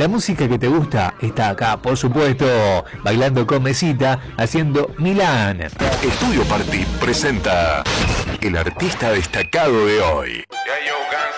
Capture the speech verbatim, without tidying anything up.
La música que te gusta está acá, por supuesto, bailando con Mesita, haciendo Milán. Estudio Party presenta el artista destacado de hoy.